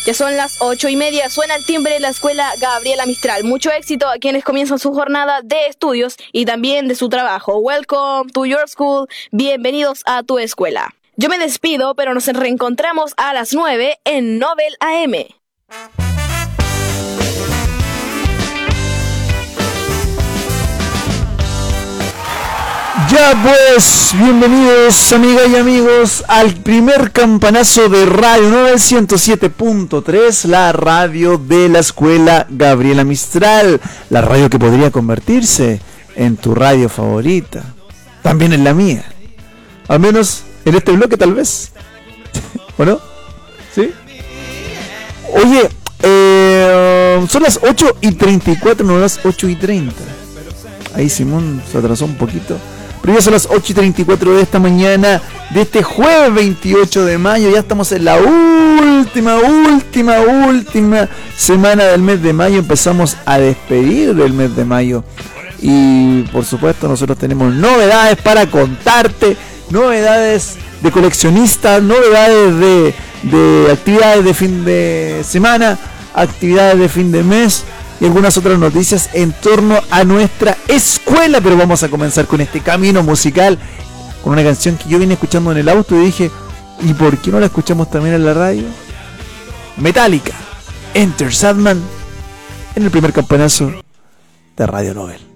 Ya son las 8:30, suena el timbre de la escuela Gabriela Mistral. Mucho éxito a quienes comienzan su jornada de estudios y también de su trabajo. Welcome to your school, bienvenidos a tu escuela. Yo me despido, pero nos reencontramos a las 9 en Nobel AM. Ya pues, bienvenidos amigas y amigos al primer campanazo de Radio Nobel 107.3, la radio de la escuela Gabriela Mistral, la radio que podría convertirse en tu radio favorita, también en la mía, al menos en este bloque tal vez, ¿o no? ¿Sí? Oye, son las 8:34, no las 8:30, ahí Simón se atrasó un poquito. Pero ya son las 8:34 de esta mañana, de este jueves 28 de mayo. Ya estamos en la última semana del mes de mayo. Empezamos a despedir del mes de mayo. Y por supuesto nosotros tenemos novedades para contarte. Novedades de coleccionistas, novedades de actividades de fin de semana, actividades de fin de mes. Y algunas otras noticias en torno a nuestra escuela, pero vamos a comenzar con este camino musical, con una canción que yo vine escuchando en el auto y dije, ¿y por qué no la escuchamos también en la radio? Metallica, Enter Sandman, en el primer campanazo de Radio Nobel.